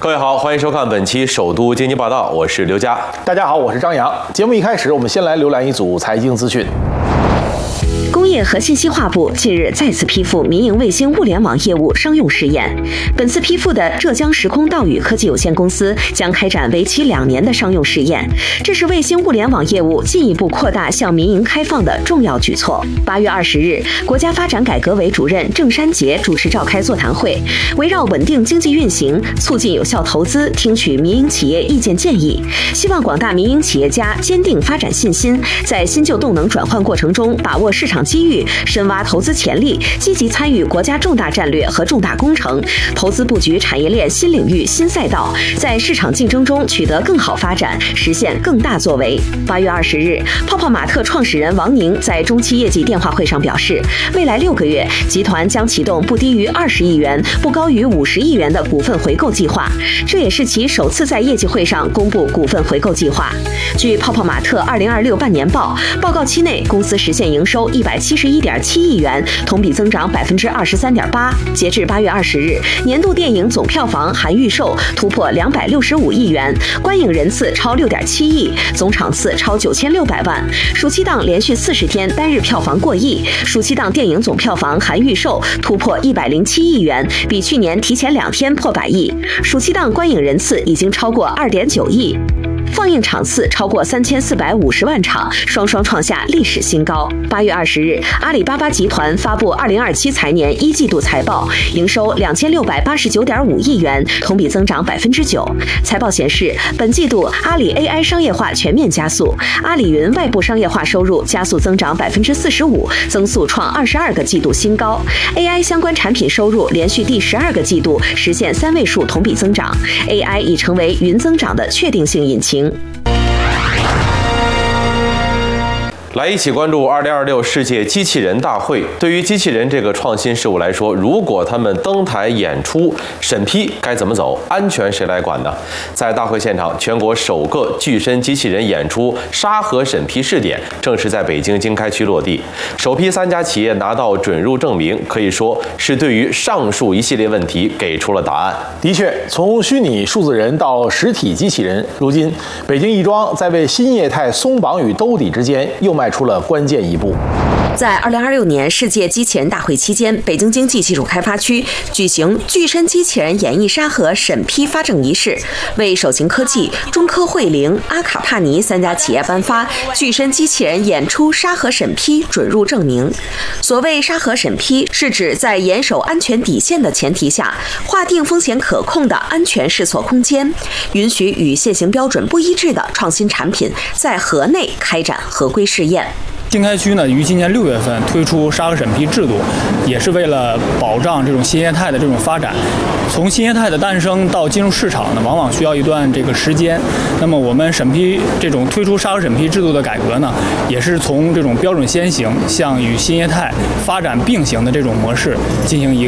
各位好，欢迎收看本期首都经济报道，我是刘佳。 大家好，我是张扬。节目一开始，我们先来浏览一组财经资讯。 工业和信息化部近日再次批复民营卫星物联网业务商用试验。本次批复的浙江时空道宇科技有限公司将开展为期2年的商用试验，这是卫星物联网业务进一步扩大向民营开放的重要举措。8月20日，国家发展改革委主任郑山杰主持召开座谈会，围绕稳定经济运行、促进有效投资，听取民营企业意见建议，希望广大民营企业家坚定发展信心，在新旧动能转换过程中把握市场机遇，深挖投资潜力，积极参与国家重大战略和重大工程，投资布局产业链新领域、新赛道，在市场竞争中取得更好发展，实现更大作为。8月20日，泡泡玛特创始人王宁在中期业绩电话会上表示，未来6个月，集团将启动不低于20亿元、不高于50亿元的股份回购计划，这也是其首次在业绩会上公布股份回购计划。据泡泡玛特2026半年报告期内，公司实现营收171.7亿元，同比增长23.8%。截至8月20日，年度电影总票房含预售突破265亿元，观影人次超6.7亿，总场次超9600万。暑期档连续40天单日票房过亿，暑期档电影总票房含预售突破107亿元，比去年提前2天破100亿。暑期档观影人次已经超过2.9亿。放映场次超过3450万场，双创下历史新高。8月20日，阿里巴巴集团发布2027财年1季度财报，营收2689.5亿元，同比增长9%。财报显示，本季度阿里 AI 商业化全面加速，阿里云外部商业化收入加速增长45%，增速创22个季度新高。AI 相关产品收入连续第12个季度实现3位数同比增长 ，AI 已成为云增长的确定性引擎。 来一起关注2026世界机器人大会。对于机器人这个创新事物来说，如果他们登台演出，审批该怎么走？安全谁来管呢？在大会现场，全国首个具身机器人演出沙盒审批试点正是在北京经开区落地。首批3家企业拿到准入证明，可以说是对于上述一系列问题给出了答案。 的确，从虚拟数字人到实体机器人，如今北京亦庄在为新业态松绑与兜底之间又迈出了关键一步。 在2026年世界机器人大会期间，北京经济技术开发区举行具身机器人演绎沙盒审批发证仪式，为首行科技、中科慧灵、阿卡帕尼3家企业颁发具身机器人演出沙盒审批准入证明。所谓沙盒审批，是指在严守安全底线的前提下，划定风险可控的安全试错空间，允许与现行标准不一致的创新产品在盒内开展合规试验。 经开区呢，于今年6月份推出沙盒审批制度，也是为了保障这种新业态的这种发展。从新业态的诞生到进入市场呢，往往需要一段这个时间。那么我们审批这种推出沙盒审批制度的改革呢，也是从这种标准先行向与新业态发展并行的这种模式进行一